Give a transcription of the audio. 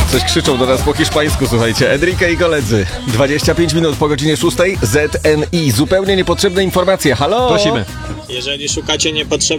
Coś krzyczą do nas po hiszpańsku, słuchajcie. Enrique i koledzy. 25 minut po godzinie 6. ZNI. Zupełnie niepotrzebne informacje. Halo? Prosimy. Jeżeli szukacie niepotrzebnych